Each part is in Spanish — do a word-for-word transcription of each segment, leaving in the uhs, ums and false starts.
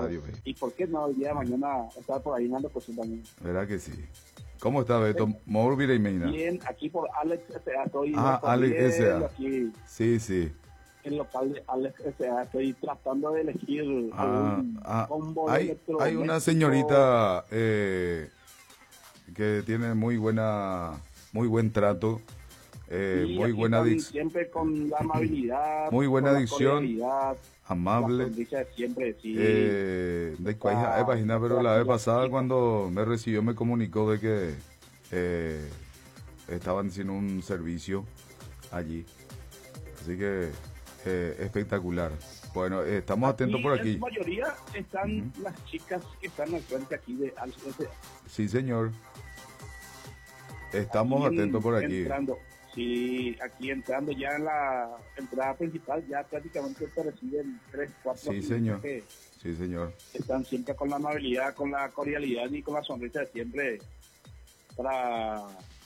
radio. Eh. ¿Y por qué no el día de mañana estar por ahí dando cosas también? ¿Verdad que sí? ¿Cómo está Beto? Móvil y Meina. Bien, aquí por Alex S A estoy. Ah, Alex S A. Aquí, sí, sí. el local de Alex S A estoy tratando de elegir ah, algún ah, combo hay, de hay una señorita eh, que tiene muy buena, muy buen trato. Eh, sí, muy buena dicción. Siempre con la amabilidad. Muy buena dicción. Amable. La siempre, sí. Eh, de cuál es página, pero la vez pasada cuando me recibió me comunicó de que eh, estaban sin un servicio allí. Así que eh, espectacular. Bueno, eh, estamos aquí, atentos por aquí. En su mayoría están uh-huh. las chicas que están al frente aquí de Alex S A. Sí, señor. Estamos aquí atentos en, por aquí. Entrando. Sí, aquí entrando ya en la entrada principal, ya prácticamente se reciben tres, cuatro. Sí, señor. Sí, señor. Están siempre con la amabilidad, con la cordialidad y con la sonrisa de siempre para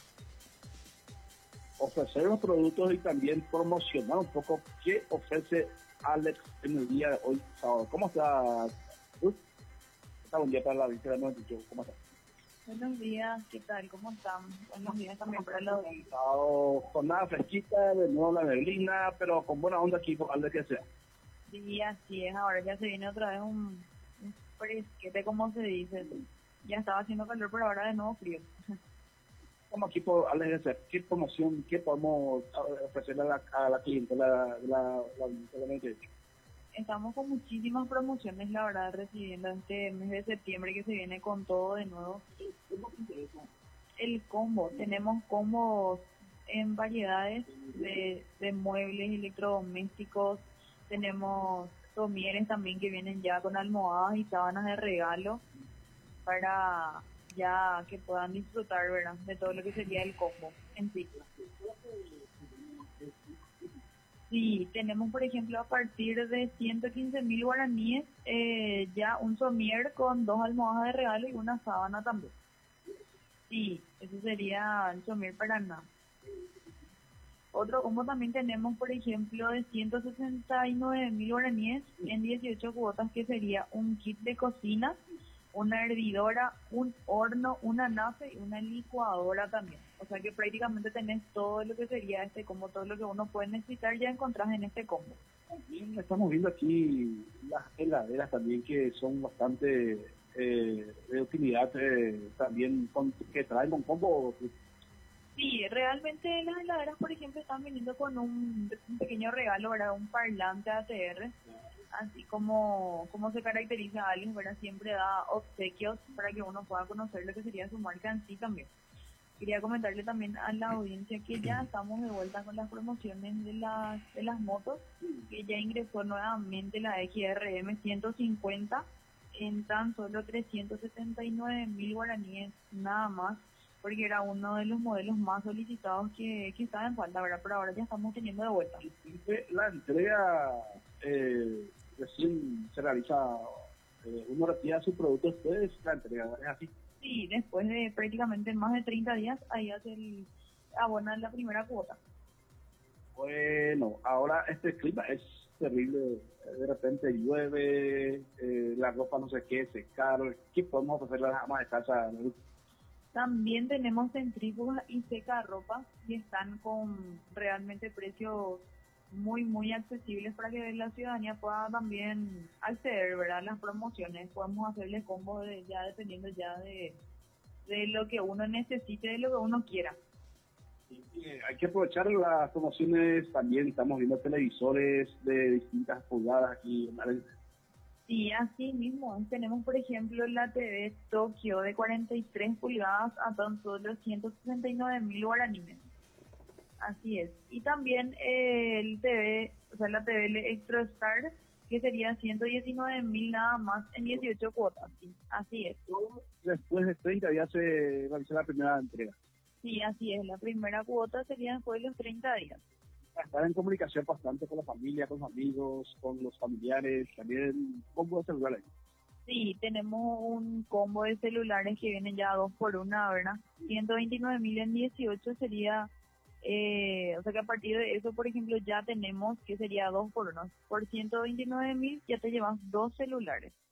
ofrecer los productos y también promocionar un poco qué ofrece Alex en el día de hoy, sábado. ¿Cómo está? Uh, está un día para la visita de noventa y ocho. ¿Cómo está? Buenos días, ¿qué tal? ¿Cómo están? Buenos días también para la audiencia. Jornada fresquita, de nuevo la neblina, pero con buena onda aquí por Alex que sea. Sí, así es. Ahora ya se viene otra vez un, un fresquete, como se dice. Ya estaba haciendo calor, pero ahora de nuevo frío. Como aquí por Alex, ¿qué promoción, qué podemos ofrecerle a la, a la clientela de la, la, la, la, Estamos con muchísimas promociones, la verdad, recibiendo este mes de septiembre que se viene con todo de nuevo. El combo, tenemos combos en variedades de, de muebles, electrodomésticos, tenemos somieres también que vienen ya con almohadas y sábanas de regalo para ya que puedan disfrutar, ¿verdad?, de todo lo que sería el combo en sí. Sí, tenemos, por ejemplo, a partir de ciento quince mil guaraníes, eh, ya un somier con dos almohadas de regalo y una sábana también. Sí, eso sería el somier para nada. Otro combo también tenemos, por ejemplo, de ciento sesenta y nueve mil guaraníes en dieciocho cuotas, que sería un kit de cocina, una hervidora, un horno, una nafe y una licuadora también. O sea que prácticamente tenés todo lo que sería este combo, todo lo que uno puede necesitar ya encontrás en este combo. También estamos viendo aquí las heladeras también que son bastante eh, de utilidad, eh, también con, que traen un combo. Sí, realmente las heladeras, por ejemplo, están viniendo con un, un pequeño regalo, ¿verdad? Un parlante A T R. Así como, como se caracteriza a Alex, ¿verdad? Siempre da obsequios para que uno pueda conocer lo que sería su marca en sí también. Quería comentarle también a la audiencia que ya estamos de vuelta con las promociones de las, de las motos, que ya ingresó nuevamente la X R M ciento cincuenta en tan solo trescientos setenta y nueve mil guaraníes nada más, porque era uno de los modelos más solicitados que, que estaba en falta, ¿verdad? Pero ahora ya estamos teniendo de vuelta. La entrega eh, recién se realiza, eh, uno retira su producto después, la entrega, ¿es así? Sí, después de prácticamente más de treinta días, ahí hace el abona la primera cuota. Bueno, ahora este clima es terrible, de repente llueve, eh, la ropa no sé qué, secar, ¿qué podemos ofrecer a las amas de casa? También tenemos centrífugas y secarropa que están con realmente precios muy, muy accesibles para que la ciudadanía pueda también acceder, ¿verdad?, a las promociones. Podemos hacerle combos de, ya dependiendo ya de, de lo que uno necesite, de lo que uno quiera. Sí, hay que aprovechar las promociones también. Estamos viendo televisores de distintas pulgadas aquí en Valencia. Sí, así mismo. Tenemos, por ejemplo, la T V Tokio de cuarenta y tres pulgadas a tan solo ciento sesenta y nueve mil guaraníes. Así es. Y también eh, el T V, o sea, la T V Electrostar, que sería ciento diecinueve mil nada más en dieciocho cuotas. Sí, así es. Después de treinta días se realiza la primera entrega. Sí, así es. La primera cuota sería después de los treinta días. Estar en comunicación bastante con la familia, con los amigos, con los familiares, también combo de celulares. Sí, tenemos un combo de celulares que vienen ya dos por una, ¿verdad? ciento veintinueve mil en dieciocho sería, eh, o sea que a partir de eso, por ejemplo, ya tenemos que sería dos por uno. Por ciento veintinueve mil ya te llevas dos celulares.